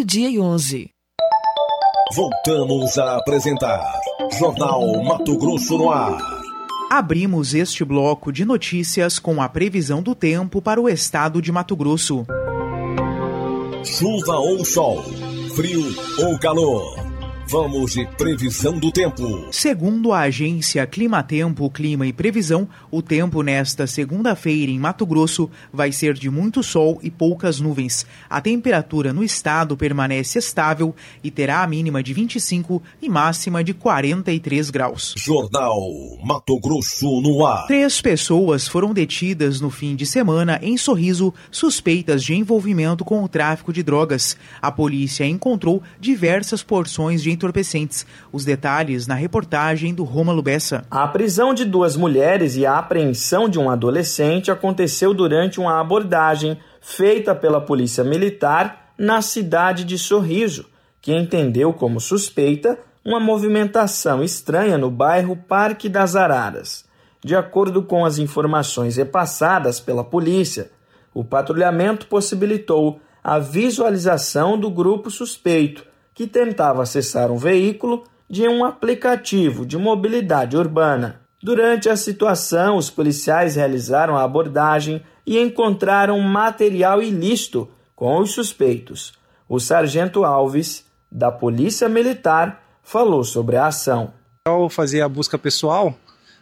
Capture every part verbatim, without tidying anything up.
meio-dia e onze. Voltamos a apresentar Jornal Mato Grosso no ar. Abrimos este bloco de notícias com a previsão do tempo para o estado de Mato Grosso. Chuva ou sol, frio ou calor. Vamos de previsão do tempo. Segundo a agência Climatempo, Clima e Previsão, o tempo nesta segunda-feira em Mato Grosso vai ser de muito sol e poucas nuvens. A temperatura no estado permanece estável e terá a mínima de vinte e cinco e máxima de quarenta e três graus. Jornal Mato Grosso no ar. Três pessoas foram detidas no fim de semana em Sorriso, suspeitas de envolvimento com o tráfico de drogas. A polícia encontrou diversas porções de entorpecentes. Os detalhes na reportagem do Rômulo Bessa. A prisão de duas mulheres e a apreensão de um adolescente aconteceu durante uma abordagem feita pela Polícia Militar na cidade de Sorriso, que entendeu como suspeita uma movimentação estranha no bairro Parque das Araras. De acordo com as informações repassadas pela polícia, o patrulhamento possibilitou a visualização do grupo suspeito, que tentava acessar um veículo de um aplicativo de mobilidade urbana. Durante a situação, os policiais realizaram a abordagem e encontraram material ilícito com os suspeitos. O sargento Alves, da Polícia Militar, falou sobre a ação. Ao fazer a busca pessoal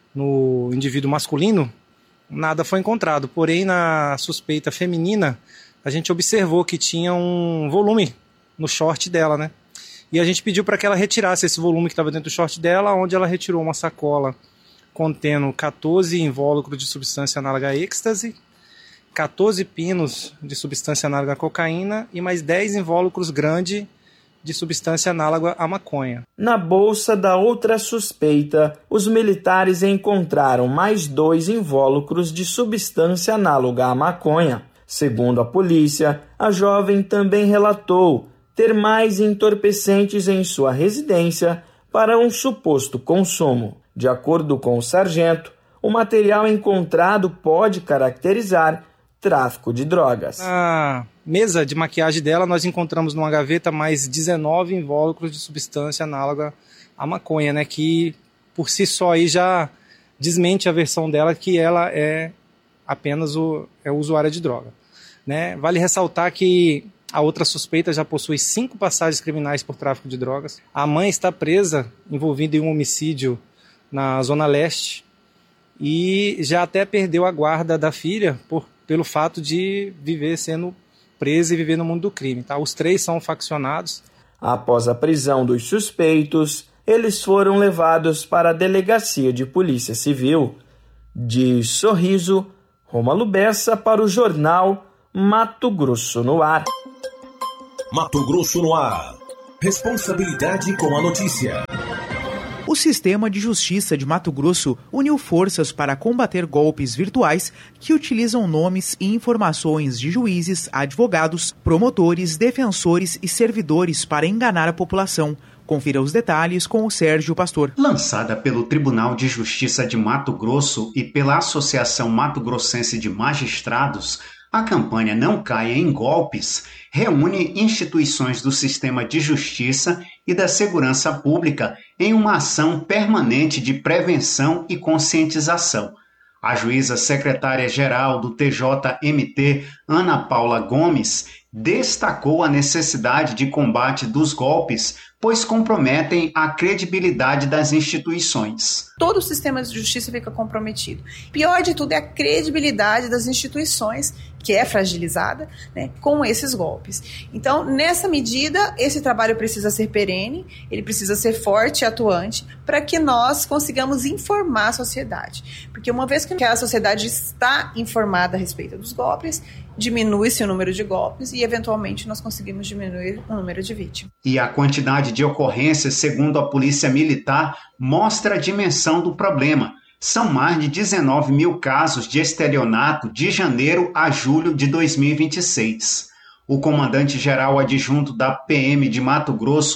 no indivíduo masculino, nada foi encontrado. Porém, na suspeita feminina, a gente observou que tinha um volume no short dela, né? E a gente pediu para que ela retirasse esse volume que estava dentro do short dela, onde ela retirou uma sacola contendo quatorze invólucros de substância análoga a êxtase, quatorze pinos de substância análoga a cocaína e mais dez invólucros grandes de substância análoga à maconha. Na bolsa da outra suspeita, os militares encontraram mais dois invólucros de substância análoga à maconha. Segundo a polícia, a jovem também relatou ter mais entorpecentes em sua residência para um suposto consumo. De acordo com o sargento, o material encontrado pode caracterizar tráfico de drogas. Na mesa de maquiagem dela, nós encontramos numa gaveta mais dezenove invólucros de substância análoga à maconha, né, que por si só aí já desmente a versão dela que ela é apenas o, é usuária de droga. Né? Vale ressaltar que a outra suspeita já possui cinco passagens criminais por tráfico de drogas. A mãe está presa, envolvida em um homicídio na Zona Leste, e já até perdeu a guarda da filha por, pelo fato de viver sendo presa e viver no mundo do crime. Tá? Os três são faccionados. Após a prisão dos suspeitos, eles foram levados para a Delegacia de Polícia Civil. De Sorriso, Rômulo Bessa para o Jornal Mato Grosso no ar. Mato Grosso no ar. Responsabilidade com a notícia. O Sistema de Justiça de Mato Grosso uniu forças para combater golpes virtuais que utilizam nomes e informações de juízes, advogados, promotores, defensores e servidores para enganar a população. Confira os detalhes com o Sérgio Pastor. Lançada pelo Tribunal de Justiça de Mato Grosso e pela Associação Mato Grossense de Magistrados, a campanha Não Caia em Golpes reúne instituições do sistema de justiça e da segurança pública em uma ação permanente de prevenção e conscientização. A juíza secretária-geral do T J M T, Ana Paula Gomes, destacou a necessidade de combate dos golpes, pois comprometem a credibilidade das instituições. Todo o sistema de justiça fica comprometido. Pior de tudo é a credibilidade das instituições, que é fragilizada, né, com esses golpes. Então, nessa medida, esse trabalho precisa ser perene, ele precisa ser forte e atuante, para que nós consigamos informar a sociedade. Porque uma vez que a sociedade está informada a respeito dos golpes, diminui-se o número de golpes e, eventualmente, nós conseguimos diminuir o número de vítimas. E a quantidade de ocorrências, segundo a Polícia Militar, mostra a dimensão do problema. São mais de dezenove mil casos de estelionato de janeiro a julho de dois mil e vinte e seis. O comandante-geral adjunto da P M de Mato Grosso,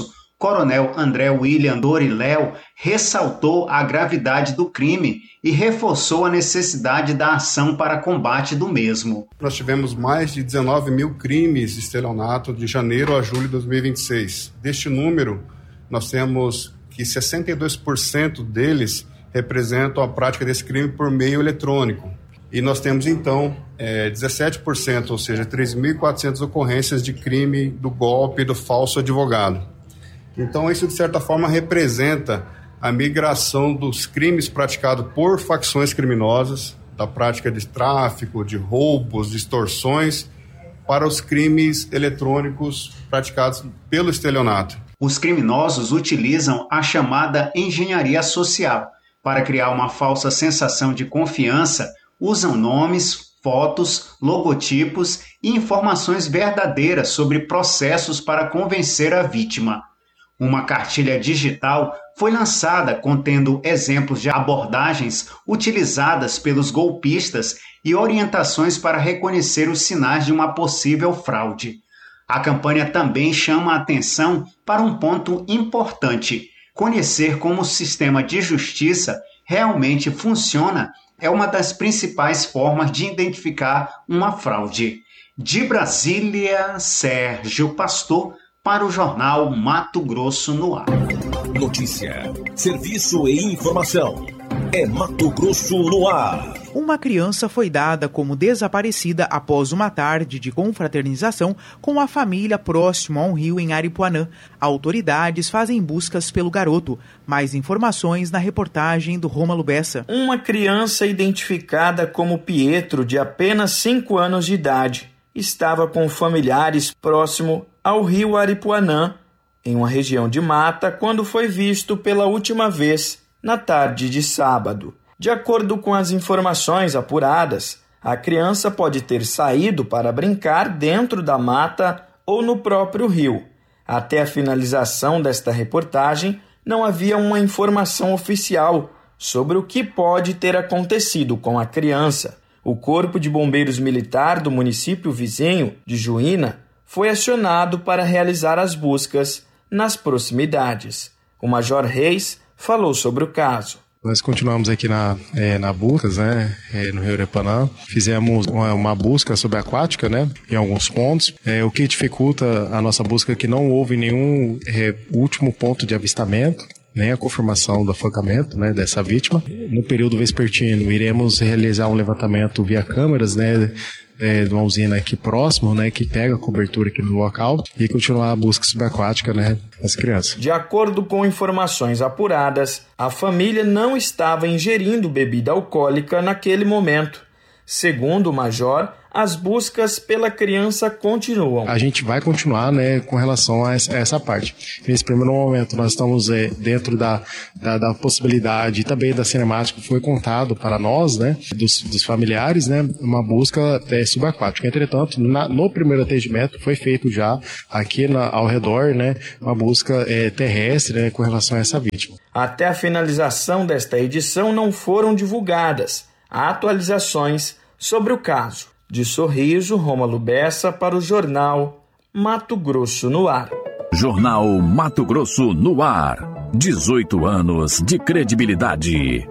Coronel André William Doriléu ressaltou a gravidade do crime e reforçou a necessidade da ação para combate do mesmo. Nós tivemos mais de dezenove mil crimes de estelionato de janeiro a julho de dois mil e vinte e seis. Deste número, nós temos que sessenta e dois por cento deles representam a prática desse crime por meio eletrônico. E nós temos, então, é, dezessete por cento, ou seja, três mil e quatrocentas ocorrências de crime do golpe do falso advogado. Então, isso, de certa forma, representa a migração dos crimes praticados por facções criminosas, da prática de tráfico, de roubos, de extorsões, para os crimes eletrônicos praticados pelo estelionato. Os criminosos utilizam a chamada engenharia social para criar uma falsa sensação de confiança. Usam nomes, fotos, logotipos e informações verdadeiras sobre processos para convencer a vítima. Uma cartilha digital foi lançada contendo exemplos de abordagens utilizadas pelos golpistas e orientações para reconhecer os sinais de uma possível fraude. A campanha também chama a atenção para um ponto importante: conhecer como o sistema de justiça realmente funciona é uma das principais formas de identificar uma fraude. De Brasília, Sérgio Pastor, para o jornal Mato Grosso no Ar. Notícia, serviço e informação. É Mato Grosso no Ar. Uma criança foi dada como desaparecida após uma tarde de confraternização com a família próximo a um rio em Aripuanã. Autoridades fazem buscas pelo garoto. Mais informações na reportagem do Rômulo Bessa. Uma criança identificada como Pietro, de apenas cinco anos de idade, estava com familiares próximo ao rio Aripuanã, em uma região de mata, quando foi visto pela última vez na tarde de sábado. De acordo com as informações apuradas, a criança pode ter saído para brincar dentro da mata ou no próprio rio. Até a finalização desta reportagem, não havia uma informação oficial sobre o que pode ter acontecido com a criança. O Corpo de Bombeiros Militar do município vizinho de Juína foi acionado para realizar as buscas nas proximidades. O Major Reis falou sobre o caso. Nós continuamos aqui na, é, na buscas, né, é, no Rio Aripuanã. Fizemos uma, uma busca subaquática, né, em alguns pontos. É, o que dificulta a nossa busca é que não houve nenhum é, último ponto de avistamento, nem a confirmação do afogamento, né, dessa vítima. No período vespertino, iremos realizar um levantamento via câmeras, né, é, de uma usina aqui próximo, né, que pega a cobertura aqui no local, e continuar a busca subaquática, né, das crianças. De acordo com informações apuradas, a família não estava ingerindo bebida alcoólica naquele momento. Segundo o Major, as buscas pela criança continuam. A gente vai continuar, né, com relação a essa, a essa parte. Nesse primeiro momento, nós estamos é, dentro da, da, da possibilidade e também da cinemática que foi contado para nós, né, dos, dos familiares, né, uma busca é, subaquática. Entretanto, na, no primeiro atendimento foi feito já aqui na, ao redor, né, uma busca é, terrestre, né, com relação a essa vítima. Até a finalização desta edição não foram divulgadas atualizações sobre o caso. De Sorriso, Rômulo Bessa para o jornal Mato Grosso no Ar. Jornal Mato Grosso no Ar. dezoito anos de credibilidade.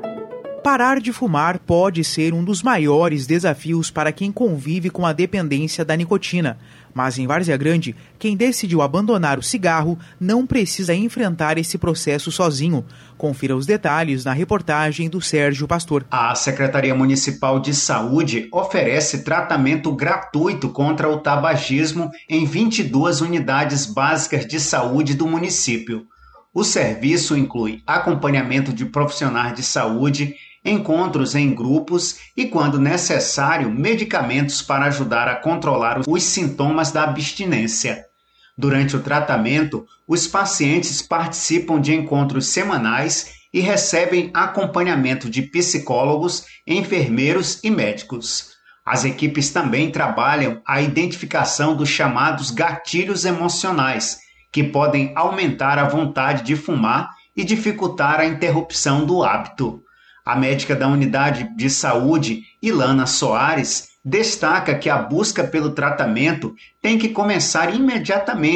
Parar de fumar pode ser um dos maiores desafios para quem convive com a dependência da nicotina. Mas em Várzea Grande, quem decidiu abandonar o cigarro não precisa enfrentar esse processo sozinho. Confira os detalhes na reportagem do Sérgio Pastor. A Secretaria Municipal de Saúde oferece tratamento gratuito contra o tabagismo em vinte e duas unidades básicas de saúde do município. O serviço inclui acompanhamento de profissionais de saúde, encontros em grupos e, quando necessário, medicamentos para ajudar a controlar os sintomas da abstinência. Durante o tratamento, os pacientes participam de encontros semanais e recebem acompanhamento de psicólogos, enfermeiros e médicos. As equipes também trabalham a identificação dos chamados gatilhos emocionais, que podem aumentar a vontade de fumar e dificultar a interrupção do hábito. A médica da unidade de saúde, Ilana Soares, destaca que a busca pelo tratamento tem que começar imediatamente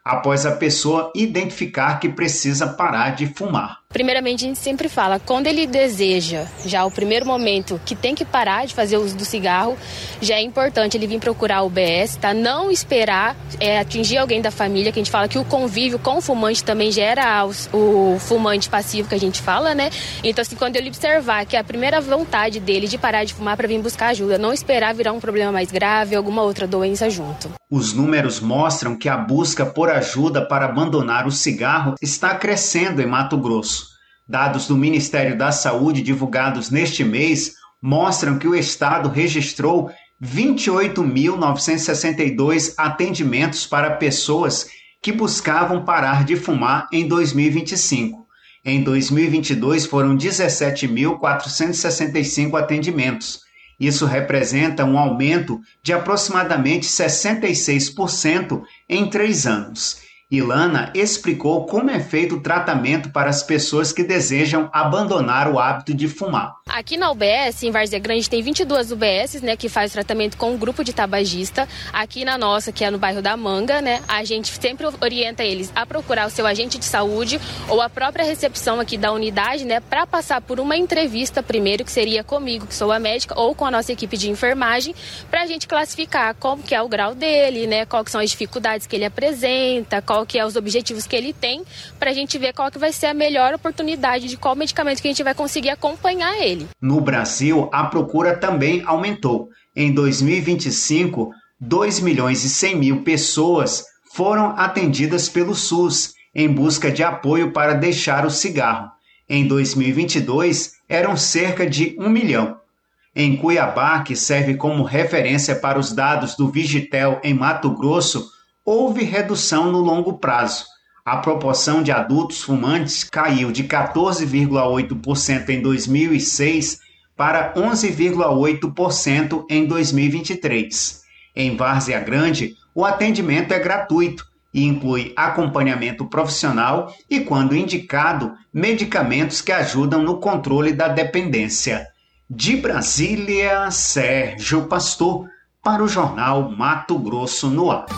após a pessoa identificar que precisa parar de fumar. Primeiramente, a gente sempre fala, quando ele deseja já o primeiro momento que tem que parar de fazer uso do cigarro, já é importante ele vir procurar o U B S, tá? Não esperar é, atingir alguém da família, que a gente fala que o convívio com o fumante também gera o, o fumante passivo que a gente fala, né? Então, assim, quando ele observar que é a primeira vontade dele de parar de fumar para vir buscar ajuda, não esperar virar um problema mais grave, alguma outra doença junto. Os números mostram que a busca por ajuda para abandonar o cigarro está crescendo em Mato Grosso. Dados do Ministério da Saúde divulgados neste mês mostram que o estado registrou vinte e oito mil novecentos e sessenta e dois atendimentos para pessoas que buscavam parar de fumar em dois mil e vinte e cinco. Em dois mil e vinte e dois foram dezessete mil quatrocentos e sessenta e cinco atendimentos. Isso representa um aumento de aproximadamente sessenta e seis por cento em três anos. Ilana explicou como é feito o tratamento para as pessoas que desejam abandonar o hábito de fumar. Aqui na U B S, em Várzea Grande, tem vinte e duas U B S, né, que faz tratamento com um grupo de tabagista. Aqui na nossa, que é no bairro da Manga, né, a gente sempre orienta eles a procurar o seu agente de saúde ou a própria recepção aqui da unidade, né, para passar por uma entrevista primeiro, que seria comigo, que sou a médica, ou com a nossa equipe de enfermagem, para a gente classificar como que é o grau dele, né, quais são as dificuldades que ele apresenta, qual que é os objetivos que ele tem, para a gente ver qual que vai ser a melhor oportunidade de qual medicamento que a gente vai conseguir acompanhar ele. No Brasil, a procura também aumentou. Em dois mil e vinte e cinco, dois milhões e cem mil pessoas foram atendidas pelo SUS em busca de apoio para deixar o cigarro. Em dois mil e vinte e dois, eram cerca de um milhão. Em Cuiabá, que serve como referência para os dados do Vigitel em Mato Grosso, houve redução no longo prazo. A proporção de adultos fumantes caiu de quatorze vírgula oito por cento em dois mil e seis para onze vírgula oito por cento em dois mil e vinte e três. Em Várzea Grande, o atendimento é gratuito e inclui acompanhamento profissional e, quando indicado, medicamentos que ajudam no controle da dependência. De Brasília, Sérgio Pastor, para o Jornal Mato Grosso no Ar.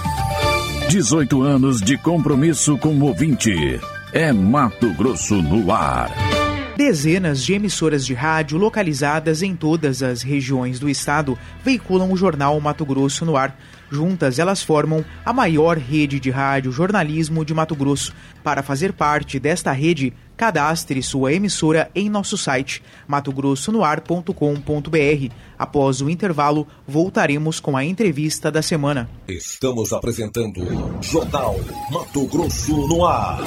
dezoito anos de compromisso com o ouvinte. É Mato Grosso no ar. Dezenas de emissoras de rádio localizadas em todas as regiões do estado veiculam o jornal Mato Grosso no ar. Juntas, elas formam a maior rede de rádio jornalismo de Mato Grosso. Para fazer parte desta rede, cadastre sua emissora em nosso site mato grosso no ar ponto com ponto b r. Após o intervalo, voltaremos com a entrevista da semana. Estamos apresentando Jornal Mato Grosso no ar.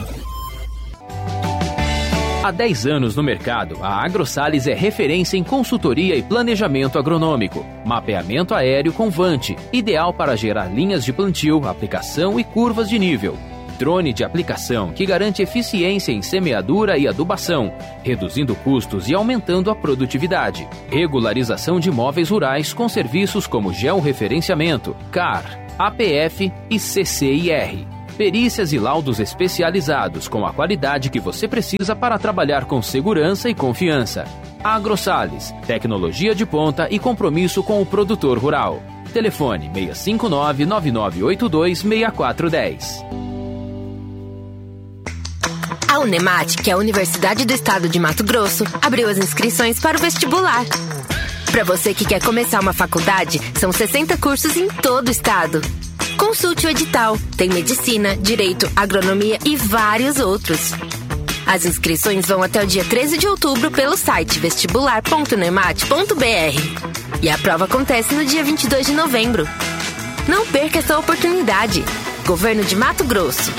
Há dez anos no mercado, a AgroSales é referência em consultoria e planejamento agronômico. Mapeamento aéreo com Vante, ideal para gerar linhas de plantio, aplicação e curvas de nível. Drone de aplicação que garante eficiência em semeadura e adubação, reduzindo custos e aumentando a produtividade. Regularização de imóveis rurais com serviços como georreferenciamento, C A R, A P F e C C I R. Perícias e laudos especializados com a qualidade que você precisa para trabalhar com segurança e confiança. AgroSales, tecnologia de ponta e compromisso com o produtor rural. Telefone seis cinco nove, nove nove oito dois, seis quatro um zero. A Unemat, que é a Universidade do Estado de Mato Grosso, abriu as inscrições para o vestibular. Para você que quer começar uma faculdade, são sessenta cursos em todo o estado. Consulte o edital. Tem medicina, direito, agronomia e vários outros. As inscrições vão até o dia treze de outubro pelo site vestibular ponto unemat ponto b r. E a prova acontece no dia vinte e dois de novembro. Não perca essa oportunidade. Governo de Mato Grosso.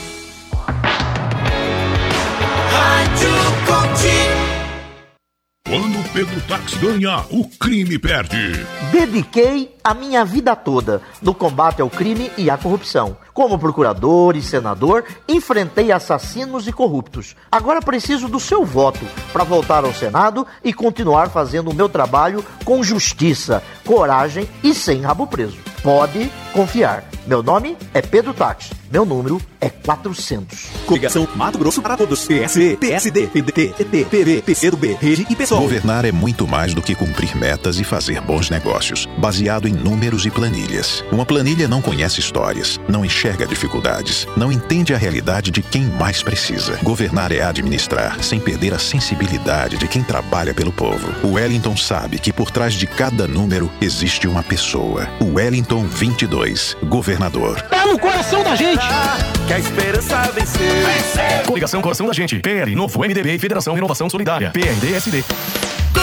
Quando o Pedro Tax ganha, o crime perde. Dediquei a minha vida toda no combate ao crime e à corrupção. Como procurador e senador, enfrentei assassinos e corruptos. Agora preciso do seu voto para voltar ao Senado e continuar fazendo o meu trabalho com justiça, coragem e sem rabo preso. Pode confiar. Meu nome é Pedro Tax. Meu número é quatrocentos. Coligação Mato Grosso para todos. P S E, P S D, P D T, P T, P V, P C do B, Rede e P SOL. Governar Governar é muito mais do que cumprir metas e fazer bons negócios, baseado em números e planilhas. Uma planilha não conhece histórias, não enxerga dificuldades, não entende a realidade de quem mais precisa. Governar é administrar, sem perder a sensibilidade de quem trabalha pelo povo. O Wellington sabe que por trás de cada número existe uma pessoa. O Wellington vinte e dois, governador. Tá no coração da gente! Que a esperança venceu. Coligação Coração da Gente. P L, Novo, M D B e Federação Renovação Solidária. P R D S D.